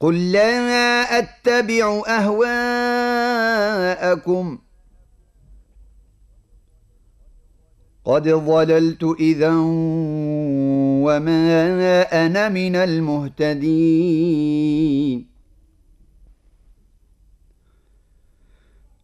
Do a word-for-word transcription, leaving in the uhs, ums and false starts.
قل لا أتبع أهواءكم قد ضللت إذا وما أنا من المهتدين